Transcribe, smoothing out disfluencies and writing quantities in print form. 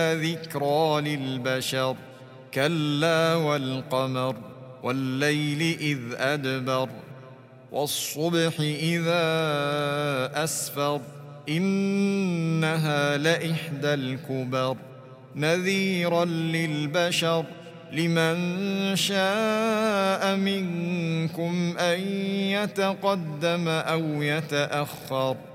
ذكرى للبشر كلا والقمر والليل إذ أدبر والصبح إذا أسفر إنها لإحدى الكبر نذيرا للبشر لمن شاء منكم أن يتقدم أو يتأخر